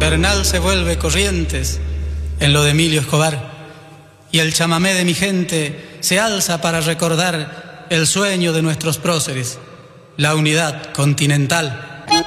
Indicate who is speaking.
Speaker 1: Bernal se vuelve Corrientes en lo de Emilio Escobar, y el chamamé de mi gente se alza para recordar el sueño de nuestros próceres, la unidad continental.